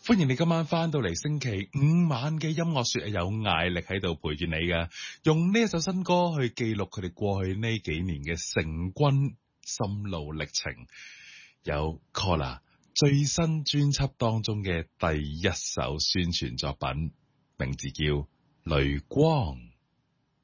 歡迎你今晚翻到嚟星期五晚嘅音樂說，有艾力喺度陪住你㗎，用呢一首新歌去記錄佢哋過去呢幾年嘅成軍心路歷程。有 Collar 最新專輯當中嘅第一首宣傳作品，名字叫《淚光》。